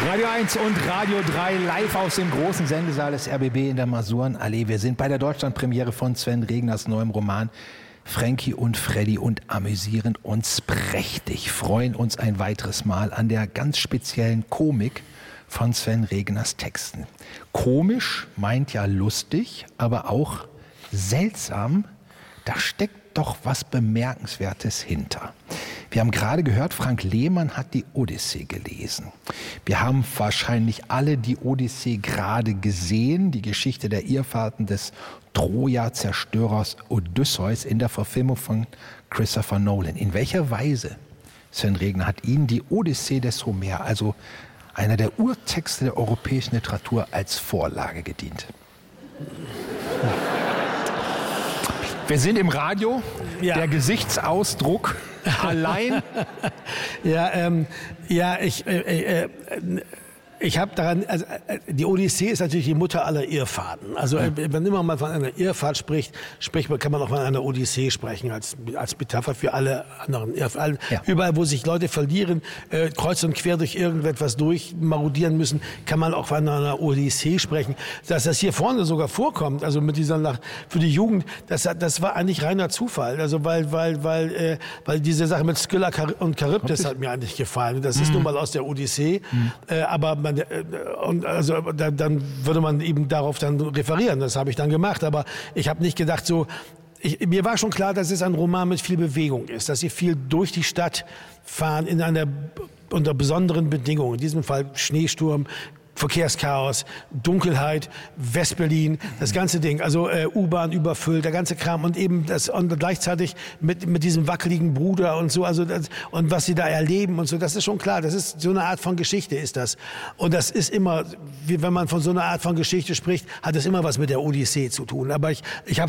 Radio 1 und Radio 3 live aus dem großen Sendesaal des RBB in der Masurenallee. Wir sind bei der Deutschlandpremiere von Sven Regners neuem Roman Frankie und Freddy und amüsieren uns prächtig, freuen uns ein weiteres Mal an der ganz speziellen Komik von Sven Regners Texten. Komisch meint ja lustig, aber auch seltsam, da steckt doch was Bemerkenswertes hinter. Wir haben gerade gehört, Frank Lehmann hat die Odyssee gelesen. Wir haben wahrscheinlich alle die Odyssee gerade gesehen, die Geschichte der Irrfahrten des Troja-Zerstörers Odysseus in der Verfilmung von Christopher Nolan. In welcher Weise, Sven Regner, hat Ihnen die Odyssee des Homer, also einer der Urtexte der europäischen Literatur, als Vorlage gedient? Wir sind im Radio, ja. Der Gesichtsausdruck allein. Ich habe daran, also die Odyssee ist natürlich die Mutter aller Irrfahrten. Also wenn immer man von einer Irrfahrt spricht, kann man auch von einer Odyssee sprechen, als Metapher für alle anderen Irrfahrten. Ja. Überall, wo sich Leute verlieren, kreuz und quer durch irgendetwas durchmarodieren müssen, kann man auch von einer Odyssee sprechen. Dass das hier vorne sogar vorkommt, also mit dieser für die Jugend, das war eigentlich reiner Zufall. Also weil diese Sache mit Skylla und Charybdis hat mir eigentlich gefallen. Das ist nun mal aus der Odyssee, aber dann würde man eben darauf dann referieren. Das habe ich dann gemacht. Aber ich habe nicht gedacht, mir war schon klar, dass es ein Roman mit viel Bewegung ist, dass sie viel durch die Stadt fahren unter besonderen Bedingungen. In diesem Fall Schneesturm, Verkehrschaos, Dunkelheit, Westberlin, das ganze Ding, also U-Bahn überfüllt, der ganze Kram und eben und gleichzeitig mit diesem wackeligen Bruder und so, also und was sie da erleben und so, das ist schon klar, das ist so eine Art von Geschichte ist das. Und das ist immer, wenn man von so einer Art von Geschichte spricht, hat es immer was mit der Odyssee zu tun. Aber ich habe